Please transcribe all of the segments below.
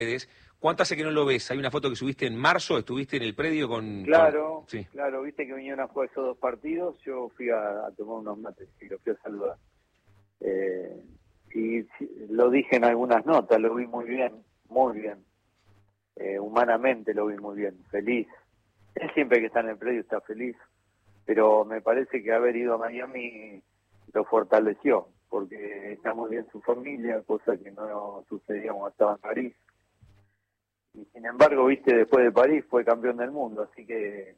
redes. ¿Cuánto hace que no lo ves? Hay una foto que subiste en marzo, estuviste en el predio con... Claro, Sí. claro, viste que vinieron a jugar esos 2 partidos, yo fui a tomar unos mates y lo fui a saludar. Y lo dije en algunas notas, lo vi muy bien, muy bien. Humanamente lo vi muy bien, feliz. Él siempre que está en el predio está feliz, pero me parece que haber ido a Miami lo fortaleció, porque está muy bien su familia, cosa que no sucedía cuando estaba en París. Y sin embargo, viste, después de París fue campeón del mundo, así que,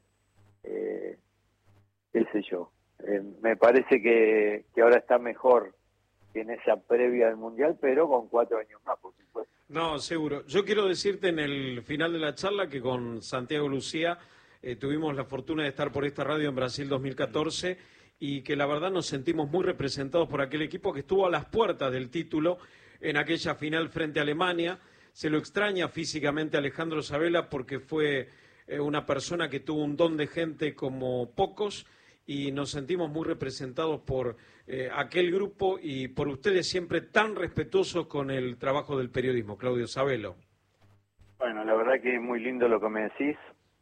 qué sé yo, me parece que ahora está mejor que en esa previa del Mundial, pero con 4 años más, por supuesto. No, seguro. Yo quiero decirte en el final de la charla que con Santiago Lucía tuvimos la fortuna de estar por esta radio en Brasil 2014 y que la verdad nos sentimos muy representados por aquel equipo que estuvo a las puertas del título en aquella final frente a Alemania. Se lo extraña físicamente a Alejandro Sabella porque fue una persona que tuvo un don de gente como pocos y nos sentimos muy representados por aquel grupo y por ustedes siempre tan respetuosos con el trabajo del periodismo, Claudio Sabelo. Bueno, la verdad que es muy lindo lo que me decís.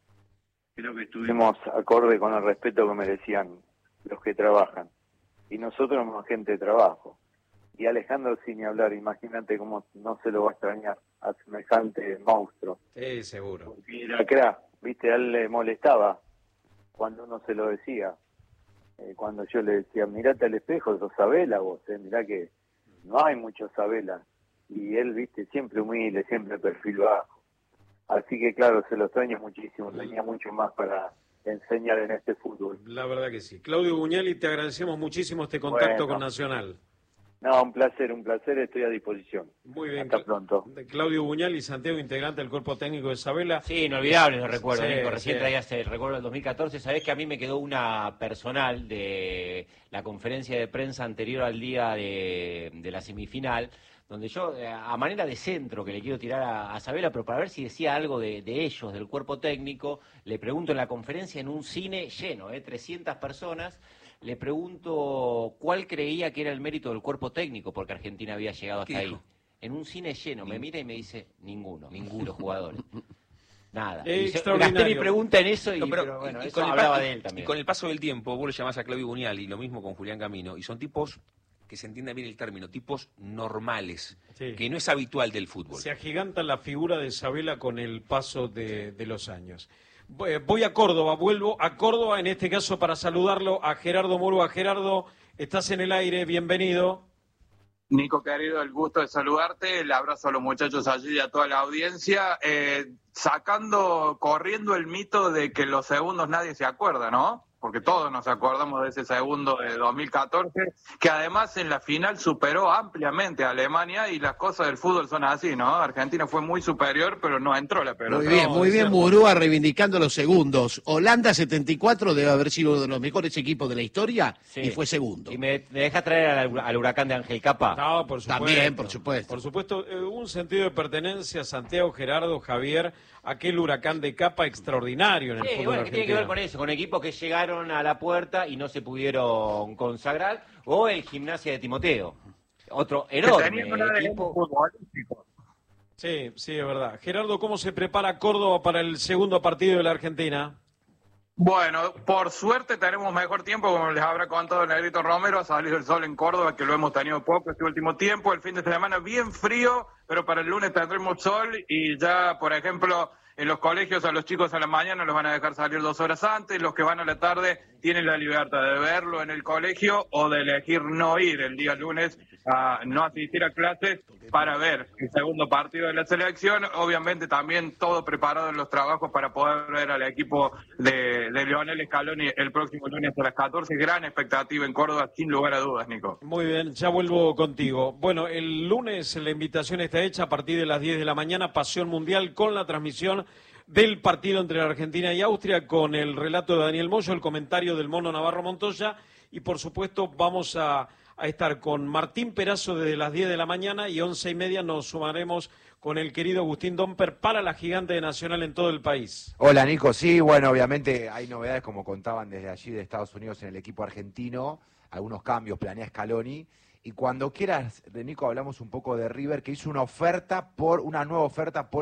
Creo que estuvimos acorde con el respeto que merecían los que trabajan. Y nosotros somos gente de trabajo. Y Alejandro, sin ni hablar, imagínate cómo no se lo va a extrañar a semejante monstruo. Sí, seguro. Porque era crack, viste, a él le molestaba cuando uno se lo decía. Cuando yo le decía, mirate al espejo, sos Sabella vos, mirá que no hay muchos Sabella. Y él, viste, siempre humilde, siempre perfil bajo. Así que claro, se lo extraño muchísimo, tenía mucho más para enseñar en este fútbol. La verdad que sí. Claudio Buñali, te agradecemos muchísimo este contacto con Nacional. No, un placer, estoy a disposición. Muy bien. Hasta pronto. Claudio Buñali, Santiago, integrante del cuerpo técnico de Sabella. Sí, inolvidable los recuerdos, Sí, Nico. Recién sí. traías el recuerdo del 2014. Sabés que a mí me quedó una personal de la conferencia de prensa anterior al día de la semifinal, donde yo, a manera de centro que le quiero tirar a Sabella, pero para ver si decía algo de ellos, del cuerpo técnico, le pregunto en la conferencia en un cine lleno, 300 personas, le pregunto cuál creía que era el mérito del cuerpo técnico, porque Argentina había llegado hasta ahí. En un cine lleno, me mira y me dice, ninguno de los jugadores. Nada. Gasté mi pregunta en eso pero bueno, eso hablaba de él también. Y con el paso del tiempo, vos le llamás a Claudio Buñali, lo mismo con Julián Camino, y son tipos, que se entienda bien el término, tipos normales, Sí. que no es habitual del fútbol. Se agiganta la figura de Sabella con el paso de los años. Voy a Córdoba, vuelvo a Córdoba, en este caso para saludarlo a Gerardo Murúa. Gerardo, estás en el aire, bienvenido. Nico, querido, el gusto de saludarte, el abrazo a los muchachos allí y a toda la audiencia, corriendo el mito de que los segundos nadie se acuerda, ¿no? Porque todos nos acordamos de ese segundo de 2014, que además en la final superó ampliamente a Alemania y las cosas del fútbol son así, ¿no? Argentina fue muy superior, pero no entró la pelota. Muy bien, Murúa reivindicando los segundos. Holanda 74 debe haber sido uno de los mejores equipos de la historia y fue segundo. ¿Y me deja traer al huracán de Ángel Capa? No, por supuesto. También, por supuesto. Por supuesto, un sentido de pertenencia, Santiago, Gerardo, Javier, aquel huracán de Capa extraordinario en el fútbol bueno, ¿qué tiene que ver con eso? Con equipos que llegaron a la puerta y no se pudieron consagrar, o el Gimnasia de Timoteo, otro enorme equipo. Sí, sí, es verdad. Gerardo, ¿cómo se prepara Córdoba para el segundo partido de la Argentina? Bueno, por suerte tenemos mejor tiempo, como les habrá contado el Negrito Romero, ha salido el sol en Córdoba, que lo hemos tenido poco este último tiempo, el fin de semana bien frío, pero para el lunes tendremos sol y ya, por ejemplo, en los colegios a los chicos a la mañana los van a dejar salir 2 horas antes, los que van a la tarde tienen la libertad de verlo en el colegio o de elegir no ir el día lunes a no asistir a clases para ver el segundo partido de la selección. Obviamente también todo preparado en los trabajos para poder ver al equipo de Lionel Scaloni el próximo lunes a las 14. Gran expectativa en Córdoba, sin lugar a dudas, Nico. Muy bien, ya vuelvo contigo. Bueno, el lunes la invitación está hecha a partir de las 10 de la mañana, Pasión Mundial, con la transmisión del partido entre la Argentina y Austria, con el relato de Daniel Moyo, el comentario del Mono Navarro Montoya, y por supuesto vamos a estar con Martín Perazo desde las 10 de la mañana y 11:30 nos sumaremos con el querido Agustín Domper para la Gigante de Nacional en todo el país. Hola Nico, sí, bueno, obviamente hay novedades como contaban desde allí de Estados Unidos en el equipo argentino, algunos cambios planea Scaloni Y cuando quieras, Nico, hablamos un poco de River, que hizo una nueva oferta por